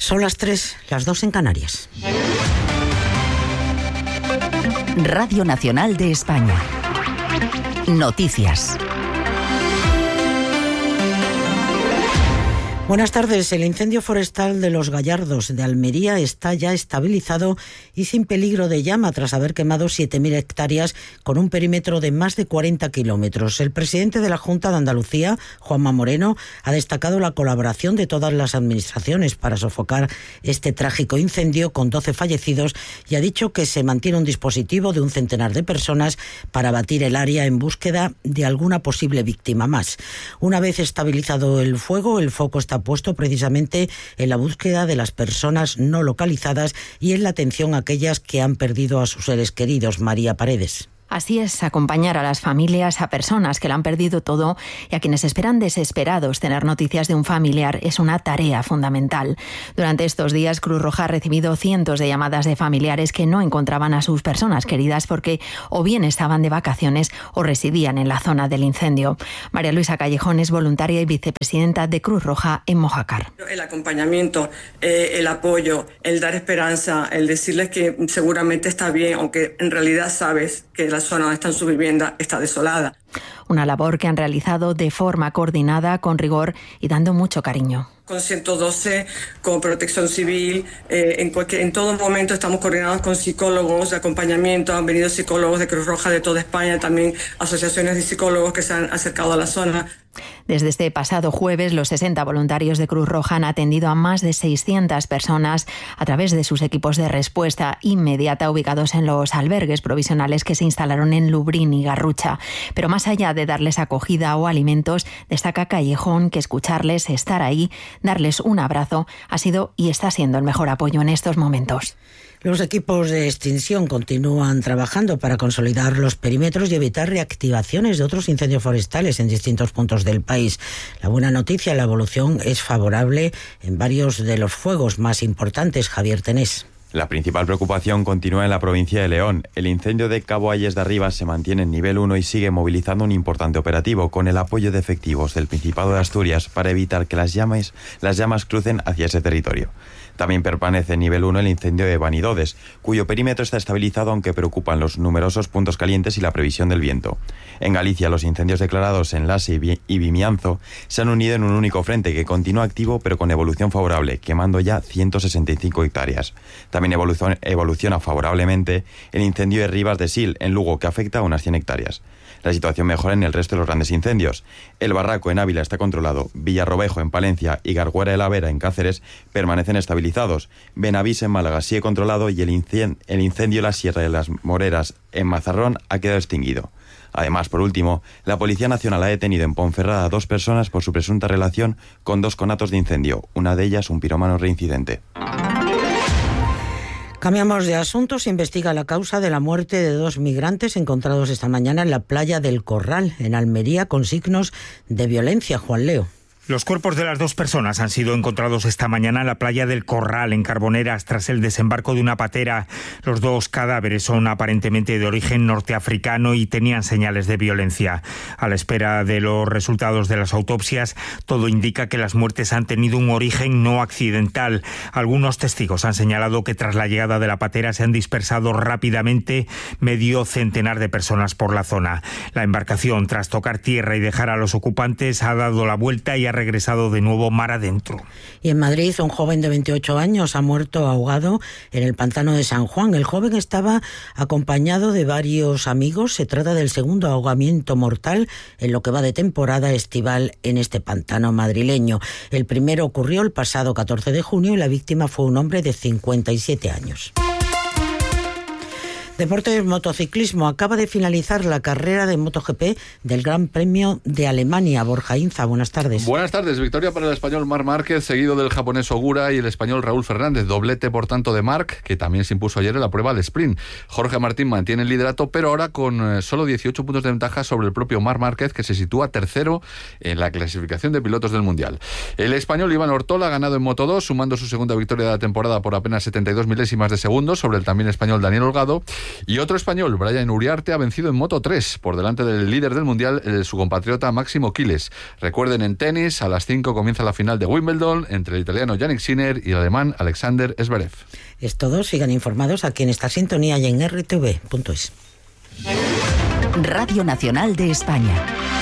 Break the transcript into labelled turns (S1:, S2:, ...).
S1: Son las 3, las 2 en Canarias.
S2: Radio Nacional de España. Noticias.
S1: Buenas tardes. El incendio forestal de Los Gallardos de Almería está ya estabilizado y sin peligro de llama tras haber quemado 7.000 hectáreas con un perímetro de más de 40 kilómetros. El presidente de la Junta de Andalucía, Juanma Moreno, ha destacado la colaboración de todas las administraciones para sofocar este trágico incendio con 12 fallecidos y ha dicho que se mantiene un dispositivo de un centenar de personas para abatir el área en búsqueda de alguna posible víctima más. Una vez estabilizado el fuego, el foco está puesto precisamente en la búsqueda de las personas no localizadas y en la atención a aquellas que han perdido a sus seres queridos. María Paredes.
S3: Así es, acompañar a las familias, a personas que lo han perdido todo y a quienes esperan desesperados tener noticias de un familiar es una tarea fundamental. Durante estos días, Cruz Roja ha recibido cientos de llamadas de familiares que no encontraban a sus personas queridas porque o bien estaban de vacaciones o residían en la zona del incendio. María Luisa Callejón es voluntaria y vicepresidenta de Cruz Roja en Mojácar.
S4: El acompañamiento, el apoyo, el dar esperanza, el decirles que seguramente está bien, aunque en realidad sabes que la zona donde están su vivienda está desolada.
S3: Una labor que han realizado de forma coordinada, con rigor y dando mucho cariño.
S4: Con 112, con Protección Civil, en todo momento estamos coordinados con psicólogos de acompañamiento. Han venido psicólogos de Cruz Roja de toda España, también asociaciones de psicólogos que se han acercado a la zona.
S3: Desde este pasado jueves, los 60 voluntarios de Cruz Roja han atendido a más de 600 personas a través de sus equipos de respuesta inmediata ubicados en los albergues provisionales que se instalaron en Lubrín y Garrucha. Pero más allá de darles acogida o alimentos, destaca Callejón que escucharles, estar ahí, darles un abrazo ha sido y está siendo el mejor apoyo en estos momentos.
S1: Los equipos de extinción continúan trabajando para consolidar los perímetros y evitar reactivaciones de otros incendios forestales en distintos puntos del país. La buena noticia, la evolución es favorable en varios de los fuegos más importantes. Javier Tenés.
S5: La principal preocupación continúa en la provincia de León. El incendio de Cabo Ayes de Arribas se mantiene en nivel 1 y sigue movilizando un importante operativo con el apoyo de efectivos del Principado de Asturias para evitar que las llamas crucen hacia ese territorio. También permanece en nivel 1 el incendio de Vanidodes, cuyo perímetro está estabilizado aunque preocupan los numerosos puntos calientes y la previsión del viento. En Galicia, los incendios declarados en Lase y Vimianzo se han unido en un único frente que continúa activo pero con evolución favorable, quemando ya 165 hectáreas. También evoluciona favorablemente el incendio de Ribas de Sil, en Lugo, que afecta a unas 100 hectáreas. La situación mejora en el resto de los grandes incendios. El Barraco en Ávila está controlado, Villarrobejo en Palencia y Garguera de la Vera en Cáceres permanecen estabilizados. Benavís en Málaga sigue controlado y el incendio en la Sierra de las Moreras en Mazarrón ha quedado extinguido. Además, por último, la Policía Nacional ha detenido en Ponferrada a 2 personas por su presunta relación con 2 conatos de incendio, una de ellas un pirómano reincidente.
S1: Cambiamos de asunto. Se investiga la causa de la muerte de 2 migrantes encontrados esta mañana en la playa del Corral, en Almería, con signos de violencia. Juan Leo.
S6: Los cuerpos de las 2 personas han sido encontrados esta mañana en la playa del Corral, en Carboneras, tras el desembarco de una patera. Los 2 cadáveres son aparentemente de origen norteafricano y tenían señales de violencia. A la espera de los resultados de las autopsias, todo indica que las muertes han tenido un origen no accidental. Algunos testigos han señalado que tras la llegada de la patera se han dispersado rápidamente medio centenar de personas por la zona. La embarcación, tras tocar tierra y dejar a los ocupantes, ha dado la vuelta y ha regresado de nuevo mar adentro.
S1: Y en Madrid, un joven de 28 años ha muerto ahogado en el pantano de San Juan. El joven estaba acompañado de varios amigos. Se trata del segundo ahogamiento mortal en lo que va de temporada estival en este pantano madrileño. El primero ocurrió el pasado 14 de junio y la víctima fue un hombre de 57 años. Deportes, motociclismo. Acaba de finalizar la carrera de MotoGP del Gran Premio de Alemania. Borja Inza, buenas tardes.
S7: Buenas tardes. Victoria para el español Marc Márquez, seguido del japonés Ogura y el español Raúl Fernández. Doblete, por tanto, de Marc, que también se impuso ayer en la prueba de sprint. Jorge Martín mantiene el liderato, pero ahora con solo 18 puntos de ventaja sobre el propio Marc Márquez, que se sitúa tercero en la clasificación de pilotos del Mundial. El español Iván Ortola ha ganado en Moto2, sumando su segunda victoria de la temporada por apenas 72 milésimas de segundo sobre el también español Daniel Holgado. Y otro español, Brian Uriarte, ha vencido en Moto 3 por delante del líder del mundial, su compatriota Máximo Quiles. Recuerden, en tenis, a las 5 comienza la final de Wimbledon entre el italiano Jannik Sinner y el alemán Alexander Zverev.
S1: Es todo. Sigan informados aquí en esta sintonía y en rtv.es.
S2: Radio Nacional de España.